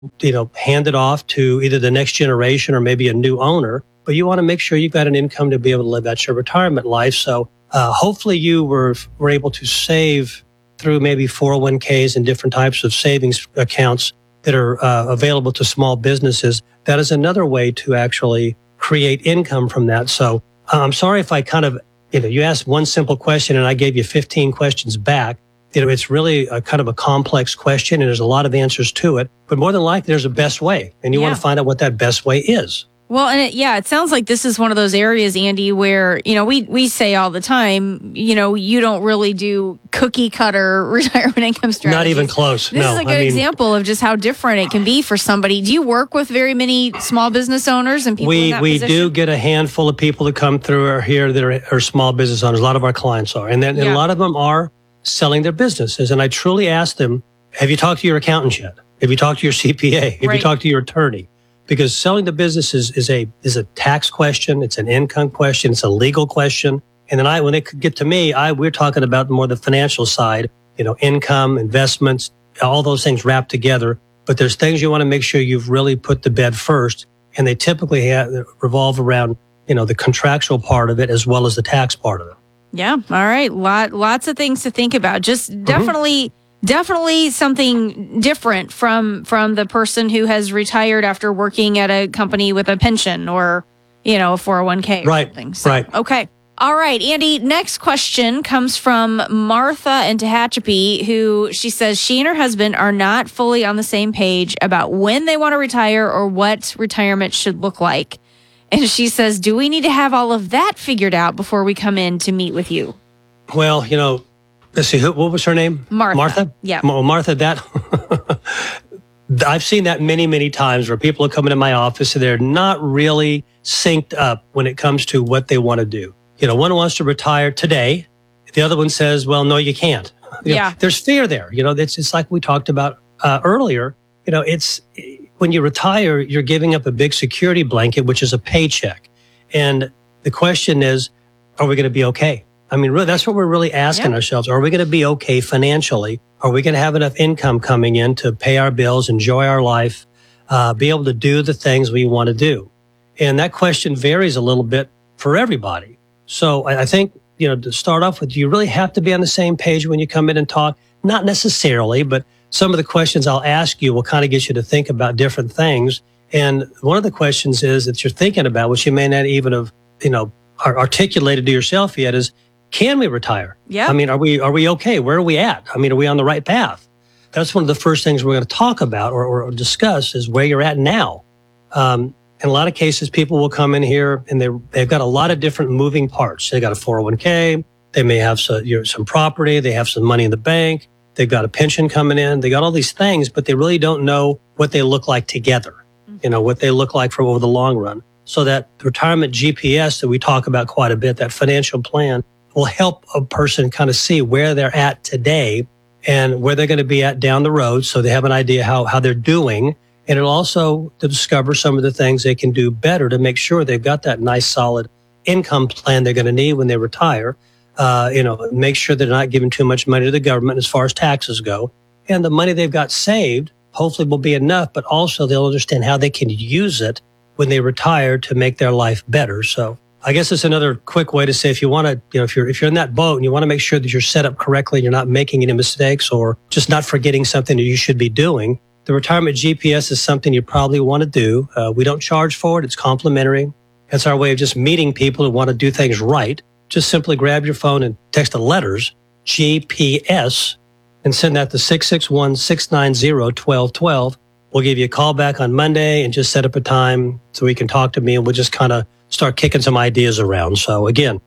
hand it off to either the next generation or maybe a new owner. But you want to make sure you've got an income to be able to live out your retirement life. So hopefully you were able to save through maybe 401ks and different types of savings accounts that are available to small businesses. That is another way to actually create income from that. So I'm sorry if I kind of, you asked one simple question and I gave you 15 questions back. It's really a kind of a complex question and there's a lot of answers to it. But more than likely, there's a best way. And you want to find out what that best way is. Well, and it sounds like this is one of those areas, Andy, where, we say all the time, you don't really do cookie cutter retirement income strategies. Not even close. This is a good example of just how different it can be for somebody. Do you work with very many small business owners and people in that position? We do get a handful of people that come through here that are small business owners. A lot of our clients are. And a lot of them are selling their businesses. And I truly ask them, have you talked to your accountant yet? Have you talked to your CPA? Have you talked to your attorney? Because selling the business is a tax question, it's an income question, it's a legal question. And then when they get to me, we're talking about more the financial side, income, investments, all those things wrapped together. But there's things you want to make sure you've really put to bed first. And they typically revolve around, the contractual part of it as well as the tax part of it. Yeah. All right. Lots of things to think about. Just Definitely something different from the person who has retired after working at a company with a pension or, a 401k or something. So, right. Okay. All right, Andy, next question comes from Martha in Tehachapi, who she says she and her husband are not fully on the same page about when they want to retire or what retirement should look like. And she says, do we need to have all of that figured out before we come in to meet with you? Well, let's see, what was her name? Martha. Martha? Yeah. Well, Martha, I've seen that many, many times where people are coming to my office and they're not really synced up when it comes to what they want to do. One wants to retire today. The other one says, well, no, you can't. There's fear there. It's like we talked about earlier. It's when you retire, you're giving up a big security blanket, which is a paycheck. And the question is, are we going to be okay? I mean, really, that's what we're really asking ourselves. Are we going to be okay financially? Are we going to have enough income coming in to pay our bills, enjoy our life, be able to do the things we want to do? And that question varies a little bit for everybody. So I think, to start off with, do you really have to be on the same page when you come in and talk? Not necessarily, but some of the questions I'll ask you will kind of get you to think about different things. And one of the questions is that you're thinking about, which you may not even have, articulated to yourself yet, is, can we retire? Yeah. I mean, are we okay? Where are we at? I mean, are we on the right path? That's one of the first things we're going to talk about or discuss is where you're at now. In a lot of cases, people will come in here and they've got a lot of different moving parts. They got a 401k. They may have some property. They have some money in the bank. They've got a pension coming in. They got all these things, but they really don't know what they look like together. What they look like for over the long run. So that retirement GPS that we talk about quite a bit, that financial plan, will help a person kind of see where they're at today and where they're going to be at down the road. So they have an idea how they're doing. And it'll also to discover some of the things they can do better to make sure they've got that nice, solid income plan they're going to need when they retire. Make sure they're not giving too much money to the government as far as taxes go. And the money they've got saved hopefully will be enough, but also they'll understand how they can use it when they retire to make their life better. So I guess it's another quick way to say if you want to, if you're in that boat and you want to make sure that you're set up correctly and you're not making any mistakes or just not forgetting something that you should be doing, the retirement GPS is something you probably want to do. We don't charge for it. It's complimentary. It's our way of just meeting people who want to do things right. Just simply grab your phone and text the letters GPS and send that to 661-690-1212. We'll give you a call back on Monday and just set up a time so we can talk to me and we'll just kind of start kicking some ideas around. So again,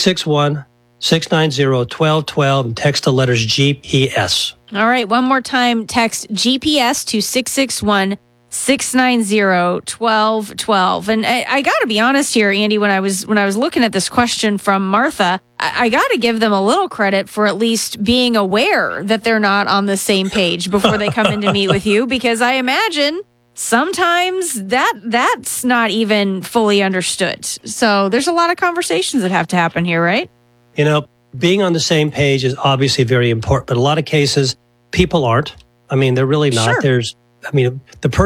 661-690-1212 and text the letters GPS. All right. One more time, text GPS to 661-690-1212. And I got to be honest here, Andy, when I was looking at this question from Martha, I got to give them a little credit for at least being aware that they're not on the same page before they come in to meet with you, because I imagine sometimes that's not even fully understood. So there's a lot of conversations that have to happen here, right? Being on the same page is obviously very important, but a lot of cases, people aren't. I mean, they're really not. Sure. I mean, the person